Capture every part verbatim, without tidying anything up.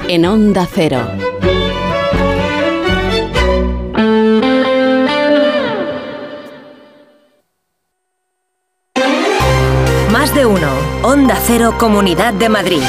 en Onda Cero. Más de uno. Onda Cero, Comunidad de Madrid.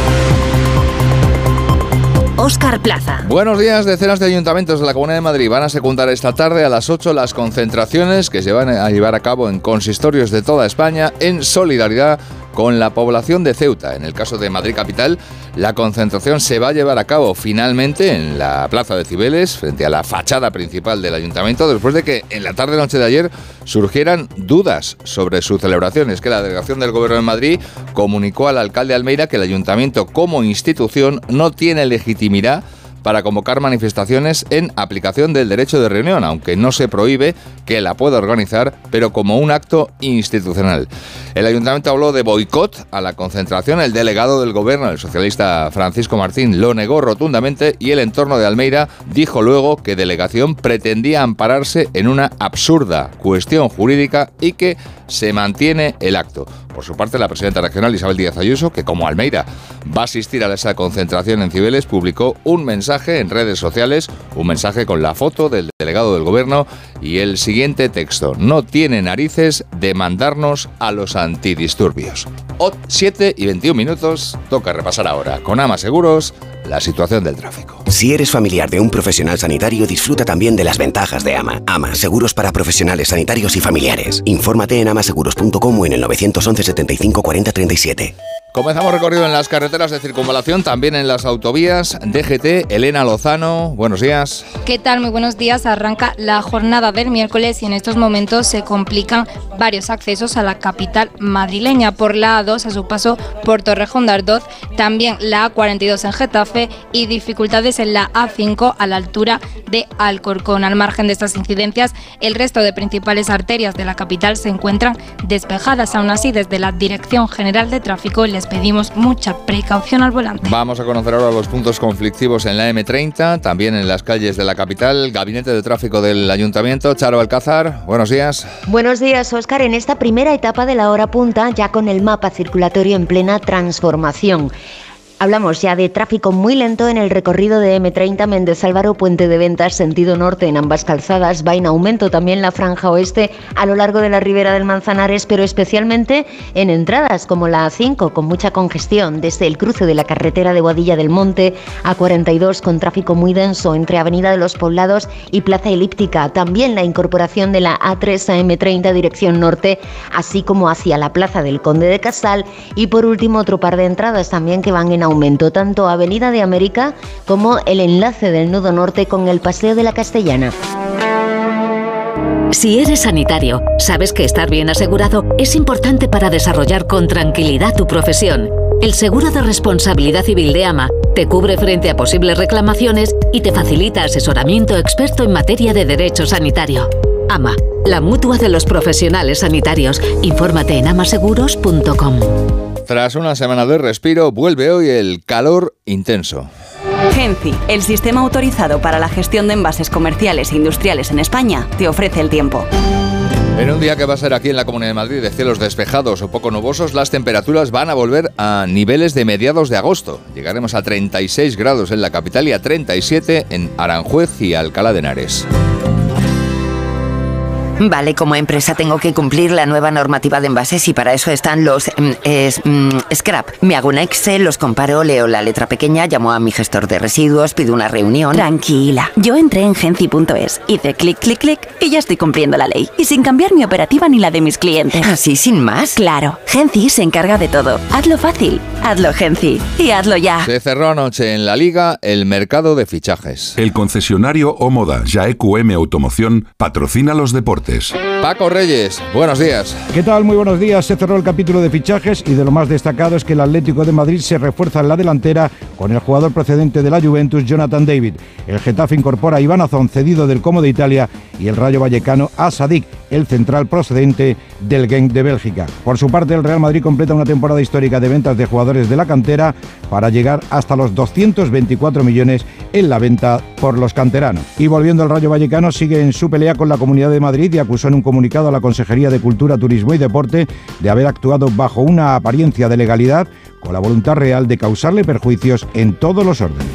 Óscar Plaza. Buenos días. Decenas de ayuntamientos de la Comunidad de Madrid van a secundar esta tarde a las ocho las concentraciones que se van a llevar a cabo en consistorios de toda España en solidaridad con la población de Ceuta. En el caso de Madrid Capital, la concentración se va a llevar a cabo finalmente en la Plaza de Cibeles, frente a la fachada principal del ayuntamiento, después de que en la tarde-noche de ayer surgieran dudas sobre su celebración. Es que la delegación del Gobierno de Madrid comunicó al alcalde Almeida que el ayuntamiento como institución no tiene legitimidad para convocar manifestaciones en aplicación del derecho de reunión, aunque no se prohíbe que la pueda organizar, pero como un acto institucional. El ayuntamiento habló de boicot a la concentración. El delegado del gobierno, el socialista Francisco Martín, lo negó rotundamente y el entorno de Almeida dijo luego que delegación pretendía ampararse en una absurda cuestión jurídica y que se mantiene el acto. Por su parte, la presidenta regional Isabel Díaz Ayuso, que como Almeida va a asistir a esa concentración en Cibeles, publicó un mensaje en redes sociales, un mensaje con la foto del delegado del gobierno y el siguiente texto: no tiene narices de mandarnos a los antidisturbios. siete y veintiún minutos, toca repasar ahora con Ama Seguros la situación del tráfico. Si eres familiar de un profesional sanitario, disfruta también de las ventajas de Ama. Ama, seguros para profesionales sanitarios y familiares. Infórmate en amaseguros punto com o en el nueve once setenta y cinco cuarenta treinta y siete. Comenzamos recorrido en las carreteras de circunvalación, también en las autovías. D G T, Elena Lozano, buenos días. ¿Qué tal? Muy buenos días. Arranca la jornada del miércoles y en estos momentos se complican varios accesos a la capital madrileña. Por la A dos a su paso por Torrejón de Ardoz, también la A cuarenta y dos en Getafe y dificultades en la A cinco a la altura de Alcorcón. Al margen de estas incidencias, el resto de principales arterias de la capital se encuentran despejadas. Aún así, desde la Dirección General de Tráfico les pedimos mucha precaución al volante. Vamos a conocer ahora los puntos conflictivos en la eme treinta, también en las calles de la capital. Gabinete de Tráfico del Ayuntamiento, Charo Alcázar, buenos días. Buenos días, Óscar. En esta primera etapa de la hora punta, ya con el mapa circulatorio en plena transformación. Hablamos ya de tráfico muy lento en el recorrido de eme treinta, Méndez Álvaro, Puente de Ventas, sentido norte en ambas calzadas. Va en aumento también la franja oeste a lo largo de la ribera del Manzanares, pero especialmente en entradas como la A cinco, con mucha congestión desde el cruce de la carretera de Boadilla del Monte, A cuarenta y dos con tráfico muy denso entre Avenida de los Poblados y Plaza Elíptica. También la incorporación de la A tres a eme treinta dirección norte, así como hacia la Plaza del Conde de Casal. Y por último, otro par de entradas también que van en aumento, tanto Avenida de América como el enlace del nudo norte con el Paseo de la Castellana. Si eres sanitario, sabes que estar bien asegurado es importante para desarrollar con tranquilidad tu profesión. El seguro de responsabilidad civil de AMA te cubre frente a posibles reclamaciones y te facilita asesoramiento experto en materia de derecho sanitario. AMA, la mutua de los profesionales sanitarios. Infórmate en amaseguros punto com. Tras una semana de respiro, vuelve hoy el calor intenso. Genci, el sistema autorizado para la gestión de envases comerciales e industriales en España, te ofrece el tiempo. En un día que va a ser aquí en la Comunidad de Madrid de cielos despejados o poco nubosos, las temperaturas van a volver a niveles de mediados de agosto. Llegaremos a treinta y seis grados en la capital y a treinta y siete en Aranjuez y Alcalá de Henares. Vale, como empresa tengo que cumplir la nueva normativa de envases y para eso están los eh, es, mm, scrap. Me hago un Excel, los comparo, leo la letra pequeña, llamo a mi gestor de residuos, pido una reunión. Tranquila, yo entré en genci punto es, hice clic, clic, clic y ya estoy cumpliendo la ley. Y sin cambiar mi operativa ni la de mis clientes. ¿Así sin más? Claro, Genci se encarga de todo. Hazlo fácil, hazlo Genci y hazlo ya. Se cerró anoche en la Liga el mercado de fichajes. El concesionario Omoda Ya E Q M Automoción patrocina los deportes. Paco Reyes, buenos días. ¿Qué tal? Muy buenos días. Se cerró el capítulo de fichajes y de lo más destacado es que el Atlético de Madrid se refuerza en la delantera con el jugador procedente de la Juventus, Jonathan David. El Getafe incorpora a Iván Azón, cedido del Como de Italia, y el Rayo Vallecano a Sadik, el central procedente del Genk de Bélgica. Por su parte, el Real Madrid completa una temporada histórica de ventas de jugadores de la cantera para llegar hasta los doscientos veinticuatro millones en la venta por los canteranos. Y volviendo al Rayo Vallecano, sigue en su pelea con la Comunidad de Madrid y acusó en un comunicado a la Consejería de Cultura, Turismo y Deporte de haber actuado bajo una apariencia de legalidad con la voluntad real de causarle perjuicios en todos los órdenes.